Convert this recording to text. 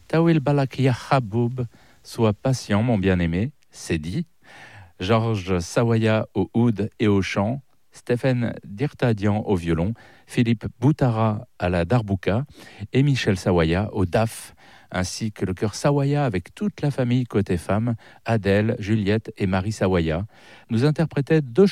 Tawil Balakia Haboub, sois patient, mon bien-aimé, c'est dit. Georges Sawaya au oud et au chant, Stéphane Dirtadian au violon, Philippe Boutara à la darbouka et Michel Sawaya au daf, ainsi que le chœur Sawaya avec toute la famille côté femme, Adèle, Juliette et Marie Sawaya, nous interprétaient deux